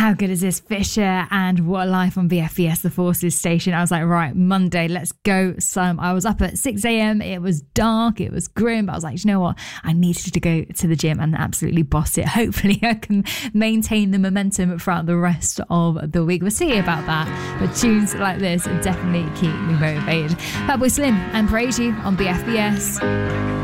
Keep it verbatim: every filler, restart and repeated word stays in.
How good is this? Fisher and What a Life on B F B S, the Forces station. I was like, right, Monday, let's go. Some. I was up at six a.m. It was dark. It was grim. But I was like, you know what? I needed to go to the gym and absolutely boss it. Hopefully I can maintain the momentum throughout the rest of the week. We'll see about that. But tunes like this definitely keep me motivated. Fatboy Slim and Praise You on B F B S.